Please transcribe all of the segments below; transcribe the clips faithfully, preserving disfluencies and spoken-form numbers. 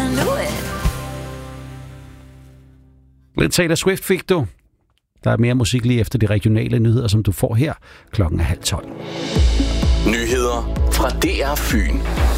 into it. Lidt Taylor Swift fik du. Der er mere musik lige efter de regionale nyheder, som du får her klokken er halv tolv. Nyheder fra D R Fyn.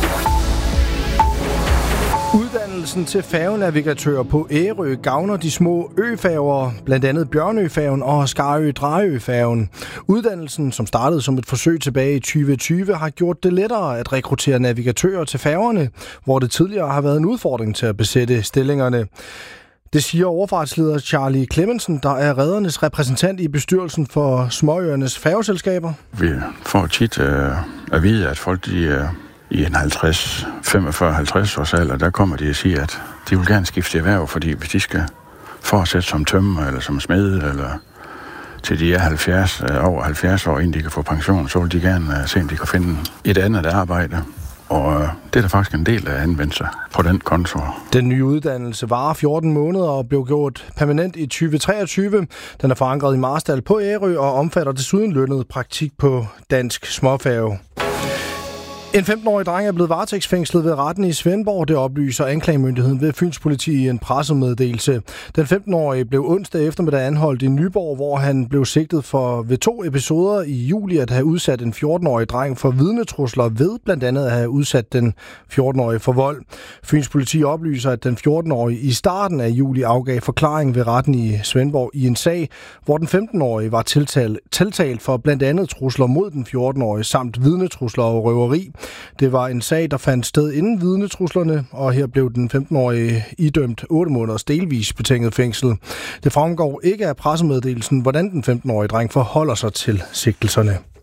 Uddannelsen til færgenavigatører på Ærø gavner de små øfærger, blandt andet Bjørnøfærgen og Skarø-Drejøfærgen. Uddannelsen, som startede som et forsøg tilbage i tyve tyve, har gjort det lettere at rekruttere navigatører til færgerne, hvor det tidligere har været en udfordring til at besætte stillingerne. Det siger overfartsleder Charlie Clemmensen, der er redernes repræsentant i bestyrelsen for Småøernes færgeselskaber. Vi får tit øh, at vide, at folk de, øh, i en halvtreds, femogfyrre, halvtreds års alder, der kommer de og siger, at de vil gerne skifte erhverv, fordi hvis de skal fortsætte som tømmer eller som smed, eller til de er halvfjerds, øh, over halvfjerds år, inden de kan få pension, så vil de gerne øh, se, om de kan finde et andet arbejde. Og øh, det er der faktisk en del af anvendelse på den konto. Den nye uddannelse varer fjorten måneder og blev gjort permanent i tyve treogtyve. Den er forankret i Marstal på Ærø og omfatter desuden lønnet praktik på Dansk Småfærge. En femten-årig dreng er blevet varetægtsfængslet ved retten i Svendborg. Det oplyser anklagemyndigheden ved Fyns Politi i en pressemeddelelse. Den femten-årige blev onsdag eftermiddag anholdt i Nyborg, hvor han blev sigtet for ved to episoder i juli at have udsat en fjorten-årig dreng for vidnetrusler ved blandt andet at have udsat den fjorten-årige for vold. Fyns Politi oplyser, at den fjorten-årige i starten af juli afgav forklaring ved retten i Svendborg i en sag, hvor den femten-årige var tiltalt, tiltalt for blandt andet trusler mod den fjorten-årige samt vidnetrusler og røveri. Det var en sag, der fandt sted inden vidnetruslerne, og her blev den femten-årige idømt otte måneders delvis betinget fængsel. Det fremgår ikke af pressemeddelelsen, hvordan den femten-årige dreng forholder sig til sigtelserne.